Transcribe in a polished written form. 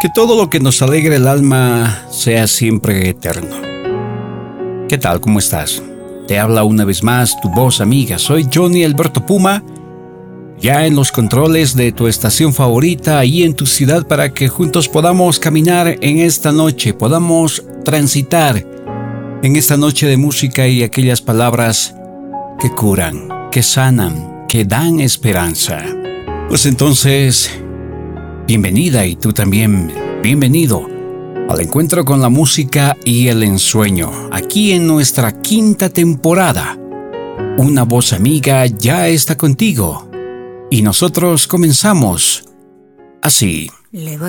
Que todo lo que nos alegre el alma sea siempre eterno. ¿Qué tal? ¿Cómo estás? Te habla una vez más tu voz amiga. Soy Johnny Alberto Puma, ya en los controles de tu estación favorita, ahí en tu ciudad, para que juntos podamos caminar en esta noche, podamos transitar en esta noche de música y aquellas palabras que curan, que sanan, que dan esperanza. Pues entonces, bienvenida y tú también, bienvenido al encuentro con la música y el ensueño, aquí en nuestra quinta temporada. Una voz amiga ya está contigo y nosotros comenzamos así.